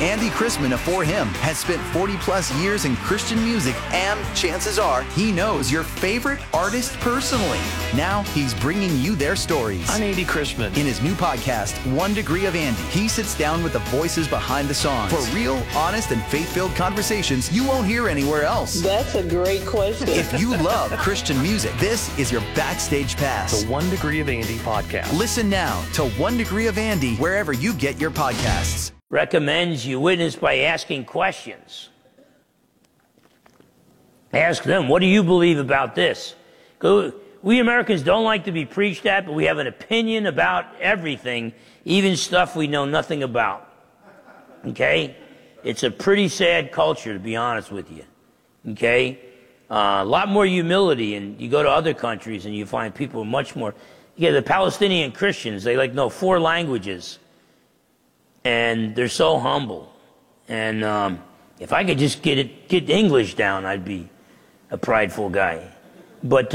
Andy Chrisman of For Him has spent 40-plus years in Christian music, and chances are he knows your favorite artist personally. Now he's bringing you their stories. I'm Andy Chrisman. In his new podcast, 1 Degree of Andy, he sits down with the voices behind the songs for real, honest, and faith-filled conversations you won't hear anywhere else. That's a great question. If you love Christian music, this is your backstage pass. The 1 Degree of Andy podcast. Listen now to 1 Degree of Andy wherever you get your podcasts. Recommends you witness by asking questions. Ask them, what do you believe about this? We Americans don't like to be preached at, but we have an opinion about everything, even stuff we know nothing about. Okay? It's a pretty sad culture, to be honest with you. Okay? A lot more humility, and you go to other countries and you find people much more. Yeah, the Palestinian Christians, they know 4 languages. And they're so humble. And if I could just get English down, I'd be a prideful guy. But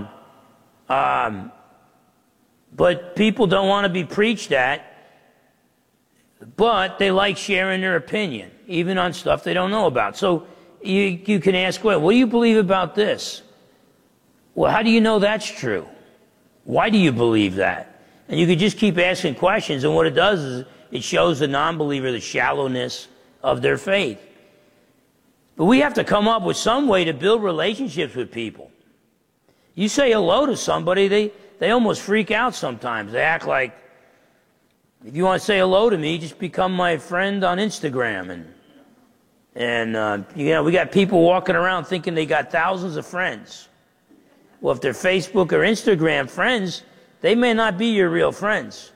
people don't want to be preached at, but they like sharing their opinion, even on stuff they don't know about. So you can ask, well, what do you believe about this? Well, how do you know that's true? Why do you believe that? And you could just keep asking questions, and what it does is it shows the non-believer the shallowness of their faith. But we have to come up with some way to build relationships with people. You say hello to somebody, they almost freak out sometimes. They act like, if you want to say hello to me, just become my friend on Instagram. And we got people walking around thinking they got thousands of friends. Well, if they're Facebook or Instagram friends, they may not be your real friends.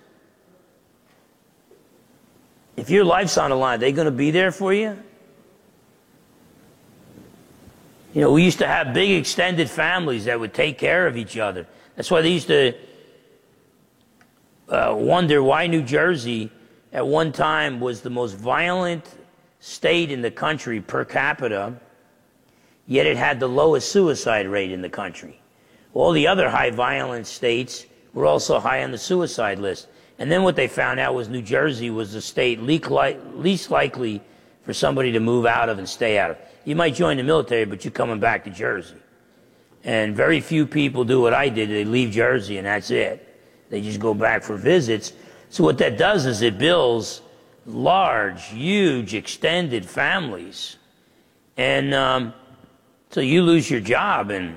If your life's on the line, are they going to be there for you? You know, we used to have big extended families that would take care of each other. That's why they used to wonder why New Jersey at one time was the most violent state in the country per capita, yet it had the lowest suicide rate in the country. All the other high violence states were also high on the suicide list. And then what they found out was New Jersey was the state least likely for somebody to move out of and stay out of. You might join the military, but you're coming back to Jersey. And very few people do what I did. They leave Jersey, and that's it. They just go back for visits. So what that does is it builds large, huge, extended families. And so you lose your job, and,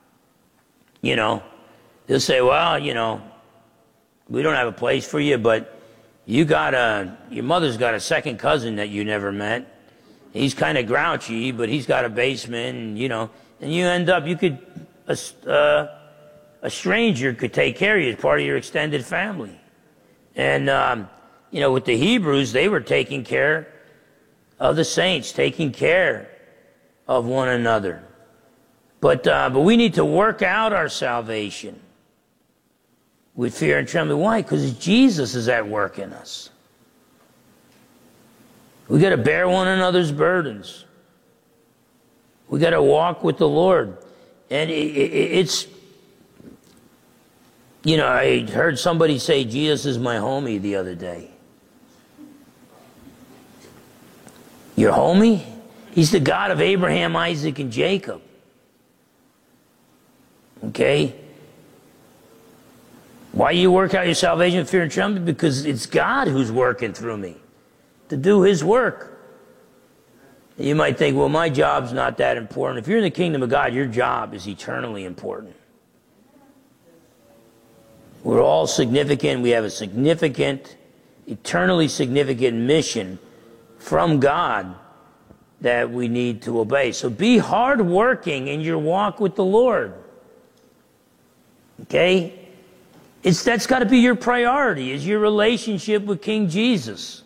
they'll say, well, we don't have a place for you, but your mother's got a second cousin that you never met. He's kind of grouchy, but he's got a basement, and you end up, a stranger could take care of you as part of your extended family. And, with the Hebrews, they were taking care of the saints, taking care of one another. But we need to work out our salvation with fear and trembling. Why? Because Jesus is at work in us. We got to bear one another's burdens. We got to walk with the Lord. And it's, I heard somebody say Jesus is my homie the other day. Your homie? He's the God of Abraham, Isaac, and Jacob. Okay? Why you work out your salvation with fear and trembling? Because it's God who's working through me to do His work. You might think, well, my job's not that important. If you're in the kingdom of God, your job is eternally important. We're all significant. We have a significant, eternally significant mission from God that we need to obey. So be hardworking in your walk with the Lord. Okay? That's got to be your priority, is your relationship with King Jesus.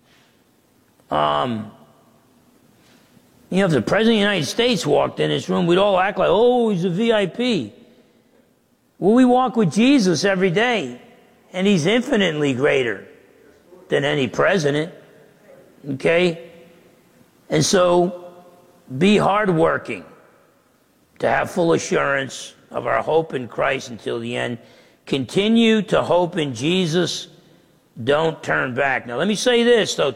If the President of the United States walked in this room, we'd all act like, oh, he's a VIP. Well, we walk with Jesus every day, and He's infinitely greater than any president. Okay? And so, be hardworking to have full assurance of our hope in Christ until the end. Continue to hope in Jesus. Don't turn back. Now, let me say this, though.